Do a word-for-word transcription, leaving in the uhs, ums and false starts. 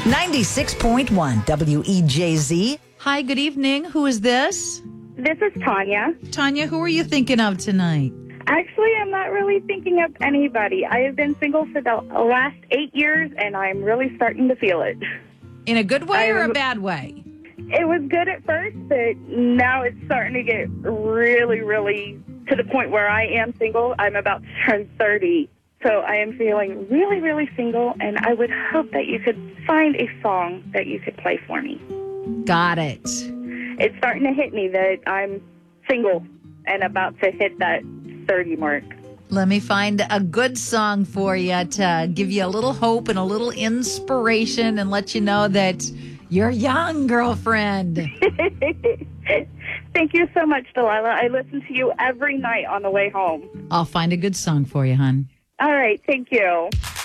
ninety-six point one W E J Z. Hi, good evening. Who is this? This is Tanya. Tanya, who are you thinking of tonight? Actually, I'm not really thinking of anybody. I have been single for the last eight years, and I'm really starting to feel it. In a good way or I'm- a bad way? It was good at first, but now it's starting to get really, really to the point where I am single. I'm about to turn thirty, so I am feeling really, really single, and I would hope that you could find a song that you could play for me. Got it. It's starting to hit me that I'm single and about to hit that thirty mark. Let me find a good song for you to give you a little hope and a little inspiration and let you know that you're young, girlfriend. Thank you so much, Delilah. I listen to you every night on the way home. I'll find a good song for you, hon. All right. Thank you.